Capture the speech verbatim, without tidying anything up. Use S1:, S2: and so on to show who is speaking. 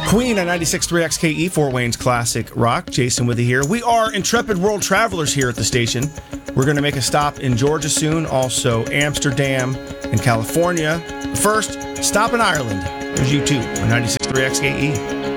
S1: Queen on ninety-six point three X K E, Fort Wayne's classic rock. Jason with you here. We are intrepid world travelers here at the station. We're going to make a stop in Georgia soon, also Amsterdam and California. First, stop in Ireland. There's U two on ninety-six point three X K E.